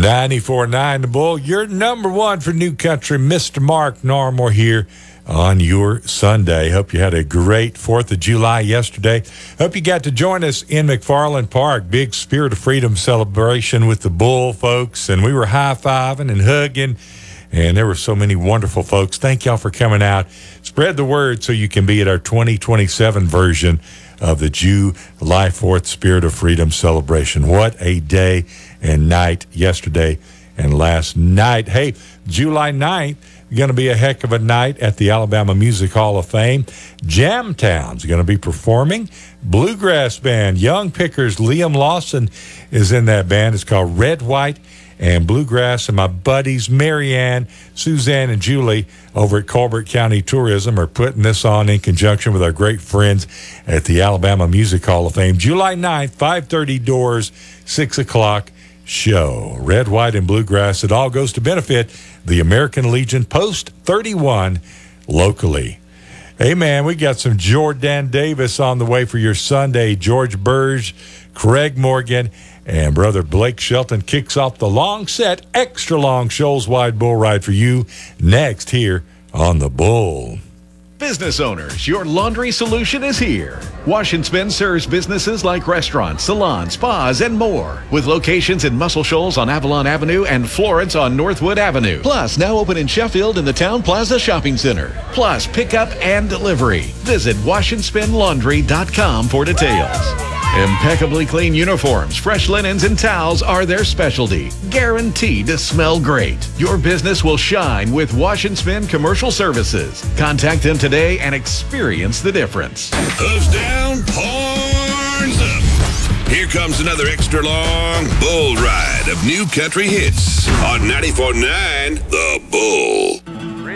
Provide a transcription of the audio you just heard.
94.9 The Bull, your number one for New Country. Mr. Mark Narmore here on your Sunday. Hope you had a great 4th of July yesterday. Hope you got to join us in McFarland Park. Big Spirit of Freedom celebration with the Bull folks, and we were high-fiving and hugging, and there were so many wonderful folks. Thank y'all for coming out. Spread the word so you can be at our 2027 version of the July 4th Spirit of Freedom celebration. What a day and night yesterday and last night. Hey, July 9th, going to be a heck of a night at the Alabama Music Hall of Fame. Jamtown's going to be performing. Bluegrass band, Young Pickers, Liam Lawson is in that band. It's called Red, White, and Bluegrass. And my buddies, Marianne, Suzanne, and Julie over at Colbert County Tourism are putting this on in conjunction with our great friends at the Alabama Music Hall of Fame. July 9th, 5:30 doors, 6 o'clock show. Red, White, and Bluegrass. It all goes to benefit the American Legion Post 31 locally. Hey, man, we got some Jordan Davis on the way for your Sunday. George Burge, Craig Morgan, and Brother Blake Shelton kicks off the long set, extra long Shoals Wide Bull Ride for you next here on The Bull. Business owners, your laundry solution is here. Wash and Spin serves businesses like restaurants, salons, spas, and more. With locations in Muscle Shoals on Avalon Avenue and Florence on Northwood Avenue. Plus, now open in Sheffield in the Town Plaza Shopping Center. Plus, pickup and delivery. Visit washandspinlaundry.com for details. Impeccably clean uniforms, fresh linens, and towels are their specialty. Guaranteed to smell great. Your business will shine with Wash and Spin Commercial Services. Contact them today and experience the difference. Hooves down, horns up. Here comes another extra long bull ride of new country hits on 94.9 The Bull.